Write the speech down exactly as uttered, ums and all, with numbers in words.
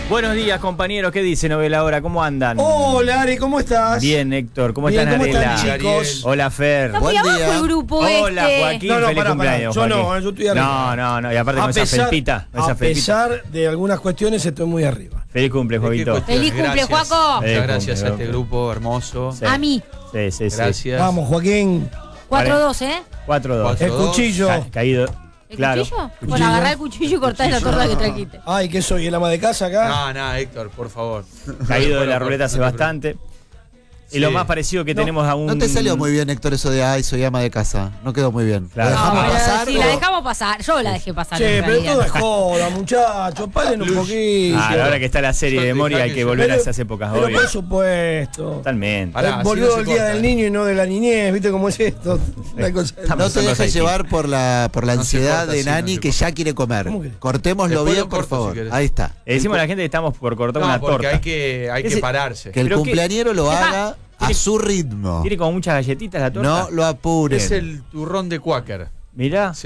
Buenos días, compañeros. ¿Qué dice Novela Hora? ¿Cómo andan? Hola, Ari, ¿cómo estás? Bien, Héctor. ¿Cómo Bien, están, ¿cómo Arela? están, chicos? Hola, Fer. Está muy Buen abajo día. el grupo Hola, este. Joaquín. No, no, Feliz pará, cumpleaños, pará. Yo Joaquín. no, yo estoy arriba. No, no, no. Y aparte con A esa pesar, felpita. Esa a felpita. pesar de algunas cuestiones, estoy muy arriba. Feliz cumple, Joaquito. Feliz cumple, Gracias. Juaco. Feliz Muchas gracias cumple, a este loco. grupo hermoso. Sí. A mí. Sí, sí, sí. Gracias. Vamos, Joaquín. cuatro dos, ¿eh? cuatro dos. Cuatro. El dos. cuchillo. Ca- caído. ¿El Claro. cuchillo? Cuchillo. Bueno, agarrá el cuchillo y cortá la torta que trajiste. Ay, ¿qué soy? ¿El ama de casa acá? No, no, Héctor, por favor. Caído de la Por- ruleta hace no te bastante. Y Sí. lo más parecido que No, tenemos a un... No te salió muy bien, Héctor, eso de ay, soy ama de casa. No quedó muy bien. Claro. ¿Lo No, dejamos pero pasar? si o- la dejamos pasar, yo la dejé pasar. Che, en pero realidad. todo es joda, muchachos. Paren un poquito. Ah, ahora que está la serie de Yo te Moria hay dejé que que volver Pero- a esas épocas, Pero obvio. por supuesto. Totalmente. Pará, Eh, así volvió no se el día corta, del eh. niño y no de la niñez. ¿Viste cómo es esto? Una cosa- Estamos No te pasando dejes Haití. llevar por la, por la No se ansiedad corta, de sí, no Nani se que corta. ya quiere comer. ¿Cómo que? Cortémoslo Después bien, lo por corto, favor. si querés. Ahí está. Le decimos a la gente que estamos por cortar una No, porque torta. hay que, hay que Ese- pararse. Que el Pero que- cumpleañero lo Epa. haga a su ritmo. Tiene como muchas galletitas la torta. No lo apuren. Es el turrón de Quaker. Mirá.